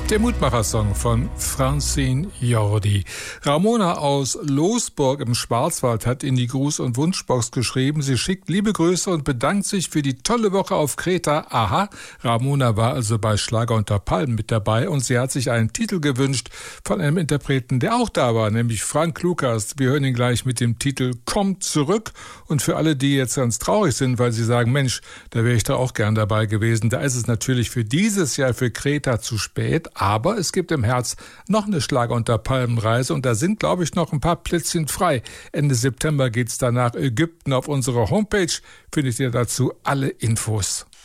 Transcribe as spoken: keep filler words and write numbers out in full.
Der Mutmacher-Song von Francine Jordi. Ramona aus Losburg im Schwarzwald hat in die Gruß- und Wunschbox geschrieben, sie schickt liebe Grüße und bedankt sich für die tolle Woche auf Kreta. Aha, Ramona war also bei Schlager unter Palmen mit dabei und sie hat sich einen Titel gewünscht von einem Interpreten, der auch da war, nämlich Frank Lucas. Wir hören ihn gleich mit dem Titel Kommt zurück. Und für alle, die jetzt ganz traurig sind, weil sie sagen, Mensch, da wäre ich da auch gern dabei gewesen, da ist es natürlich für dieses Jahr für Kreta zu spät. Aber es gibt im Herz noch eine Schlager unter Palmenreise und da sind, glaube ich, noch ein paar Plätzchen frei. Ende September geht's dann nach Ägypten. Auf unserer Homepage findet ihr dazu alle Infos.